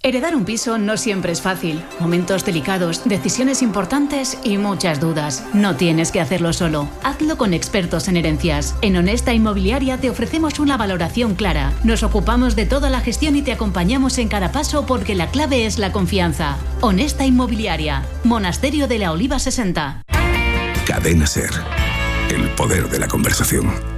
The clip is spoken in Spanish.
Heredar un piso no siempre es fácil. Momentos delicados, decisiones importantes y muchas dudas. No tienes que hacerlo solo. Hazlo con expertos en herencias. En Honesta Inmobiliaria te ofrecemos una valoración clara. Nos ocupamos de toda la gestión y te acompañamos en cada paso porque la clave es la confianza. Honesta Inmobiliaria. Monasterio de la Oliva 60. Cadena SER. El poder de la conversación.